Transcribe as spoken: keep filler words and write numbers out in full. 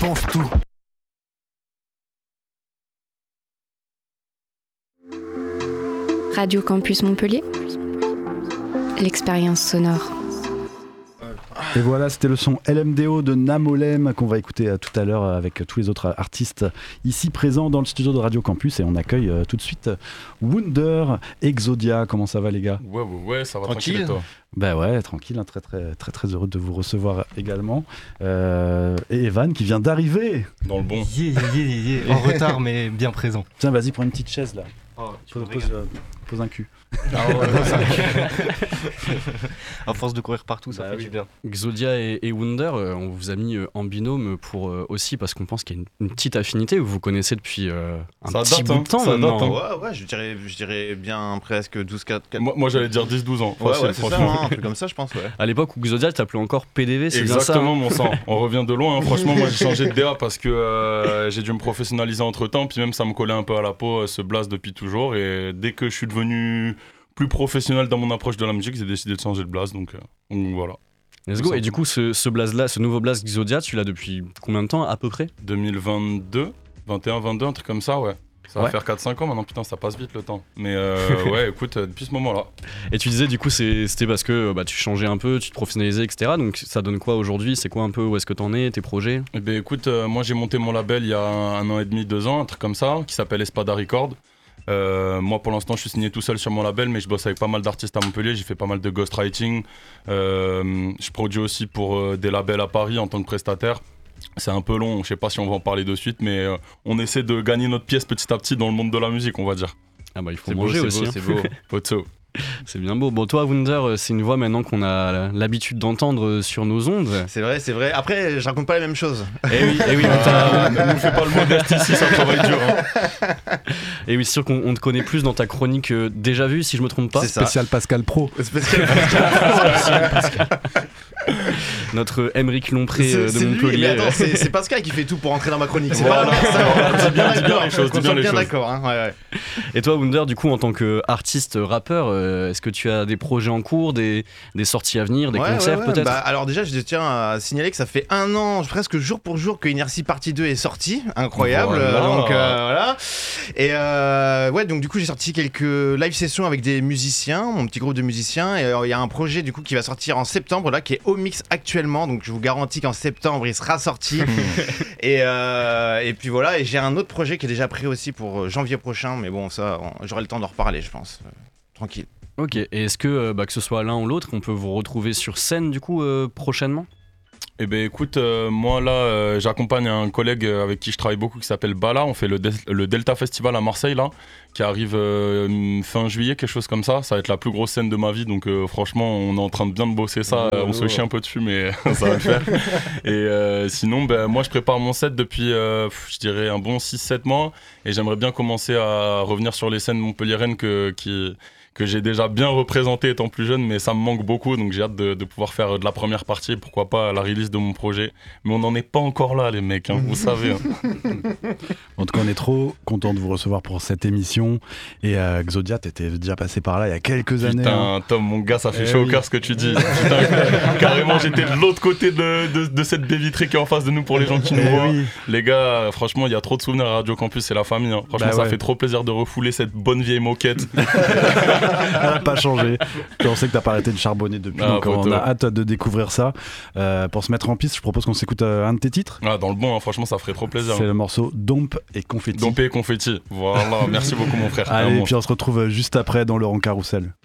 pense tout. Radio Campus Montpellier, l'expérience sonore. Et voilà, c'était le son L M D O de Namolem qu'on va écouter euh, tout à l'heure avec tous les autres artistes ici présents dans le studio de Radio Campus. Et on accueille euh, tout de suite Wunder, Exodia. Comment ça va les gars ? Ouais, ouais, ouais, ça va Tranquille. tranquille et toi ? Ben ouais, tranquille, hein, très, très, très très heureux de vous recevoir également. Euh, et Evan qui vient d'arriver. Dans le bon. Yeah, yeah, yeah, yeah. En retard, mais bien présent. Tiens, vas-y, prends une petite chaise là. Oh, Pose, pose, euh, pose un cul. Ah ouais, à force de courir partout, ça Bah fait oui. du bien. Exodia et, et Wunder, euh, on vous a mis euh, en binôme pour euh, aussi parce qu'on pense qu'il y a une, une petite affinité. Vous vous connaissez depuis euh, un Ça petit date, bout hein, de temps ça maintenant. date, hein. Ouais, ouais, je dirais, je dirais bien presque douze quatre. Moi, moi, j'allais dire dix douze ans. Ouais, Facile, ouais, c'est ça, franchement. hein, un truc comme ça, je pense, ouais. À l'époque où Exodia t'appelait encore P D V, c'est bien ça. Exactement, hein mon sang. On revient de loin. Hein. Franchement, moi, j'ai changé de D A parce que euh, j'ai dû me professionnaliser entre temps. Puis même, ça me collait un peu à la peau, euh, ce blast depuis toujours. Et dès que je suis devenu plus professionnel dans mon approche de la musique, j'ai décidé de changer de blast. Donc, euh, donc voilà. Let's go. Et du coup, ce, ce blaze là, ce nouveau blaze Exodia, tu l'as depuis combien de temps à peu près ? deux mille vingt-deux, vingt et un, vingt-deux, un truc comme ça, ouais. Ça va Ouais. faire quatre cinq ans maintenant, putain, ça passe vite le temps. Mais euh, ouais, écoute, euh, depuis ce moment-là. Et tu disais du coup c'est- c'était parce que bah, tu changeais un peu, tu te professionnalisais, et cetera. Donc ça donne quoi aujourd'hui ? C'est quoi un peu, où est-ce que t'en es, tes projets ? Eh ben écoute, euh, moi j'ai monté mon label il y a un, un an et demi, deux ans, un truc comme ça, qui s'appelle Espada Record. Euh, moi pour l'instant je suis signé tout seul sur mon label, mais je bosse avec pas mal d'artistes à Montpellier, j'ai fait pas mal de ghostwriting. Euh, je produis aussi pour euh, des labels à Paris en tant que prestataire. C'est un peu long, je sais pas si on va en parler de suite, mais euh, on essaie de gagner notre pièce petit à petit dans le monde de la musique, on va dire. Ah bah il faut C'est beau, manger c'est aussi. beau, hein. c'est beau. Otso. C'est bien beau. Bon, toi, Wunder, euh, c'est une voix maintenant qu'on a l'habitude d'entendre euh, sur nos ondes. C'est vrai, c'est vrai. Après, je raconte pas la même chose. Eh oui, eh oui, on Ah, t'a- ne nous fais pas le modeste ici, ça travaille dur. Hein. eh oui, c'est sûr qu'on on te connaît plus dans ta chronique euh, Déjà Vu, si je me trompe pas. C'est ça. Spécial Pascal Pro. Spécial. Notre Émeric Lompré C'est euh, de c'est lui, Montpellier. mais attends, c'est c'est Pascal qui fait tout pour entrer dans ma chronique. C'est Voilà. pas moi. Dis bien, dis bien les choses, Qu'on dis bien soit les bien choses. d'accord, hein. Ouais, ouais. Et toi, Wunder, du coup, en tant qu'artiste rappeur, euh, est-ce que tu as des projets en cours, des, des sorties à venir, des Ouais, concerts ouais, ouais. peut-être ? Bah, alors déjà, je tiens à signaler que ça fait un an, presque jour pour jour, que Inertie Partie deux est sortie. Incroyable. Voilà. Donc euh, voilà. Et euh, ouais, donc du coup, j'ai sorti quelques live sessions avec des musiciens, mon petit groupe de musiciens. Et il y a un projet du coup qui va sortir en septembre là, qui est au mix actuellement. Donc je vous garantis qu'en septembre, il sera sorti. et, euh, et puis voilà. Et j'ai un autre projet qui est déjà prêt aussi pour janvier prochain. Mais bon, ça, on- j'aurai le temps d'en reparler, je pense. Euh, tranquille. Ok, et est-ce que, euh, bah, que ce soit l'un ou l'autre, on peut vous retrouver sur scène, du coup, euh, prochainement ? Eh ben écoute, euh, moi là, euh, j'accompagne un collègue euh, avec qui je travaille beaucoup qui s'appelle Bala. On fait le, Del- le Delta Festival à Marseille là, qui arrive euh, fin juillet, quelque chose comme ça. Ça va être la plus grosse scène de ma vie, donc euh, franchement, on est en train de bien de bosser ça. Oh, Euh, on se oh. chie un peu dessus, mais ça va le faire. Et euh, sinon, ben moi, je prépare mon set depuis, euh, pff, je dirais, un bon six sept mois, et j'aimerais bien commencer à revenir sur les scènes montpelliéraines que qui que j'ai déjà bien représenté étant plus jeune, mais ça me manque beaucoup, donc j'ai hâte de, de pouvoir faire de la première partie, pourquoi pas la release de mon projet. Mais on n'en est pas encore là, les mecs, hein, vous savez. Hein. En tout cas, on est trop content de vous recevoir pour cette émission. Et euh, Exodia, t'étais déjà passé par là il y a quelques années. hein. Putain, Tom, mon gars, ça fait Eh chaud au oui. cœur ce que tu dis. Putain, carrément, j'étais de l'autre côté de, de, de cette baie vitrée qui est en face de nous pour les gens qui nous Eh voient. oui. Les gars, franchement, il y a trop de souvenirs à Radio Campus, c'est la famille. Hein. Franchement, Bah ça ouais. fait trop plaisir de refouler cette bonne vieille moquette. Elle n'a pas changé. Puis on sait que t'as pas arrêté de charbonner depuis, Ah, donc on photo. a hâte de découvrir ça. Euh, pour se mettre en piste, je propose qu'on s'écoute euh, un de tes titres. Ah, dans le bon, hein, franchement, ça ferait trop plaisir. C'est le morceau Dompe et Confetti. Dompé et confetti. Voilà, merci beaucoup, mon frère. Allez, Vraiment. puis on se retrouve juste après dans le rang carrousel.